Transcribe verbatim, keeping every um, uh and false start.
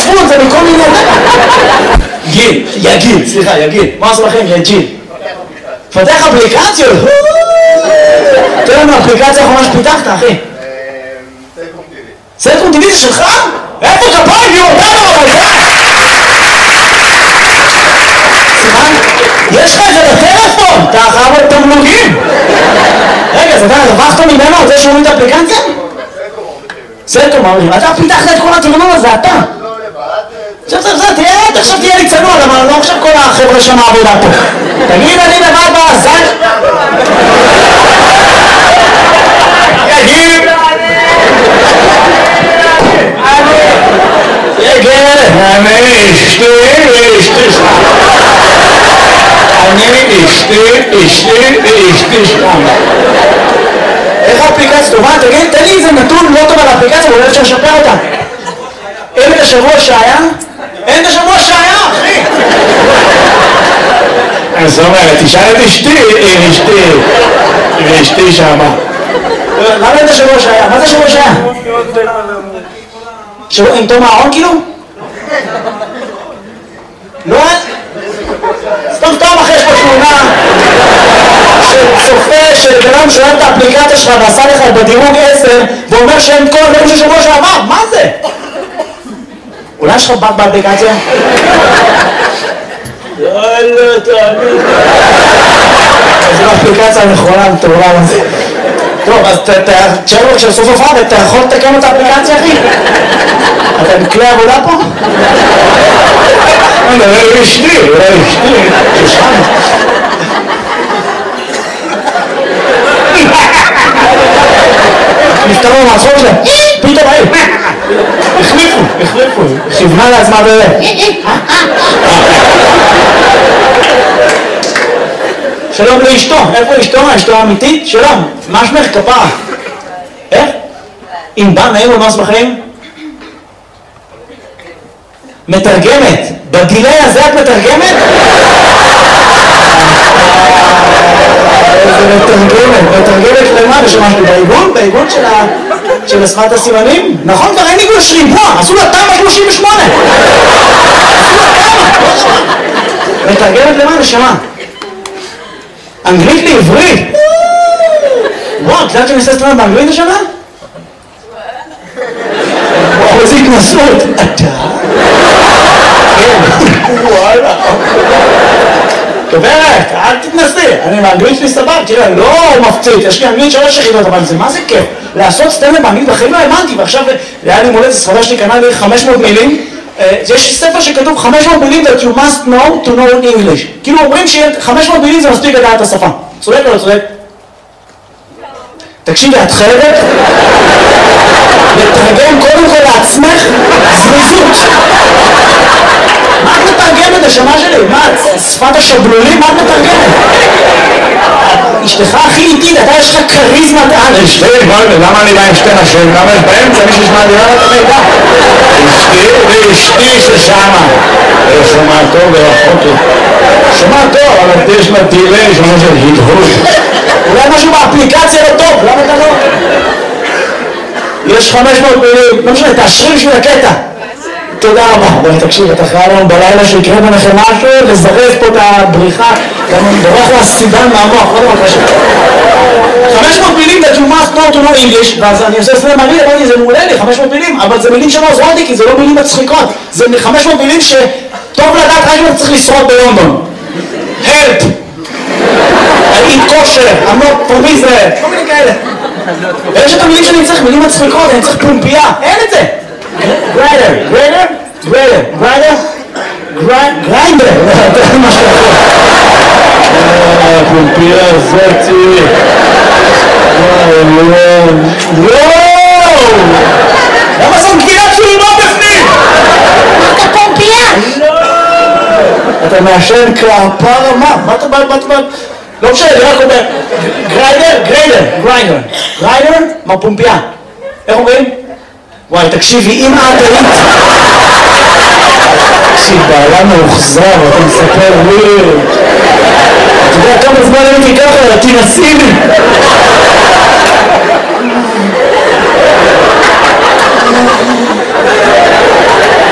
התיישבות, זה מכל מיני... גיל, יגיל, סליחה, יגיל. מה עשו לכם? יגיל. פתח אפליקציות? תראה לנו אפליקציה האחרונה שפיתחת, אחי. סלקום טיווי. סלקום טיווי זה שלך? איפה כפיים? יהיו אותנו אבל זה? סליחה? יש לך את זה בטלפון? אתה חייב את תמלוגים. רגע, אז אתה רווחת ממנו על זה שהוא את האפליקציה? סלקום אומרים, אתה פיתחת את כל התרנון הזה, אתה. עכשיו זה, זה, תראה, עכשיו תהיה לי צנוע, אבל לא עכשיו כל החבר'ה שם העבודה פה. תגיד, אני לבד בעזן. יגיד. יגיד. אני אשתי ואשתי שם. אני אשתי, אשתי ואשתי שם. איך האפליקציה טובה? תגיד, תן לי איזה נתון לא טוב על האפליקציה, ואולי אפשר לשפר אותה. אין את השבוע שהיה? אין את השבוע שהיה, אחי! אז אומרת, תשאל את אשתי, אשתי, ואשתי שמה. למה אין את השבוע שהיה? מה זה השבוע שהיה? שבוע עם תום הארון כאילו? לא? סתם סתם אחרי יש פה תמונה של צופה של בנם שואל את האפליקציה שלך ועשה לך בדירוג עשר ואומר שאין כל הדברים של שבוע שעבר, מה זה? אולי יש לך בק באפליקציה? יאללה, תאמין. זו האפליקציה הנכונה, טובה לזה. טוב, אז תשאר לו כשסוף סוף עד, אתה יכול לתקן את האפליקציה, אחי? אתה עם כלי עבודה פה? אני אולי אשתי, אולי אשתי. ששם. נפתרו מהצחוק שלהם. פתאום היו. החליפו, החליפו. כיוונה לעצמה באמת. שלום לאשתו. איפה אשתו? אשתו האמיתית? שלום. מה שמך? כפרה. איך? אם בא נעים ומס בחיים? מתרגמת. בגילי הזה את מתרגמת? איזה מתרגמת. מתרגמת למה? ושמשהו בעיגון? בעיגון של השפת הסימנים? נכון, כבר אין עיגון של ריבוע. עשו לה תמ"א שלושים ושמונה. עשו לה תמ"א. מתרגמת למה? נשמה. אנגלית לעברית. וואו, את יודעת שאני עושה סטרנד באנגלית השנה? וואו, איזה התנסות. אתה? וואלה. גברת, אל תתנסי, אני באנגלית שלי סבב, תראה, לא מפציץ, יש לי אנגלית שלוש יחידות, אבל זה מה זה כיף? לעשות סטנדאפ באנגלית בחיים לא האמנתי, ועכשיו היה לי מולדת, חבר שלי קנה לי חמש מאות מילים, יש ספר שכתוב חמש מאות מילים that you must know to know in English, כאילו אומרים ש-חמש מאות מילים זה מספיק לדעת את השפה, צודק או לא צודק? תקשיבי, את חייבת לתרגם קודם כל לעצמך זריזות. מה את מתרגמת השמה שלי? מה, שפת השבלולים? מה את מתרגמת? אשתך הכי איטית, אתה יש לך קריזמת על. אשתי, למה אני בא עם שתי נשים? למה יש באמצע מישהו שמעדירה את המידע? אשתי ואשתי ששמה. שומע טוב ורחוק טוב. שומע טוב, אבל יש לה דילי, שומע של הדהוד. אולי משהו באפליקציה לא טוב, למה אתה לא? יש חמש מאות מילים, לא משנה, תאשרי בשביל הקטע. תודה רבה. בואי תקשיב, אתה חייב לנו בלילה שיקרה ביניכם משהו, לזרז פה את הבריחה, גם בורח לה סידן מהמוח, לא דבר קשה. חמש מאות מילים that you must know to know English, ואז אני עושה סלם מראה, אמרתי, זה מעולה לי, חמש מאות מילים, אבל זה מילים שלא עוזרות לי, כי זה לא מילים מצחיקות. זה חמש מאות מילים שטוב לדעת רק אם אתה צריך לשרוד בלונדון. help! I eat kosher, I'm not from Israel, כל מיני כאלה. ויש את המילים שאני צריך, מילים מצחיקות, אני צריך פומפייה, אין את זה. גריידר, גריידר, גריידר, גריידר, גריידר, זה מה שאתה אה, פומפיה זאתי. וואו, וואו. וואו! למה זאת גבירת שולמה בפנים? אתה פומפייה? לא! אתה מעשן כפרה מה? מה אתה בא, מה אתה בא? לא משנה, אני רק אומר, גריידר, גריידר, גריידר, גריידר, מה פומפייה? איך אומרים? וואי, תקשיבי, אם את היית... תקשיב, בעלה מאוחזר, אתה מספר לי... אתה יודע כמה זמן הייתי ככה, תנסי לי!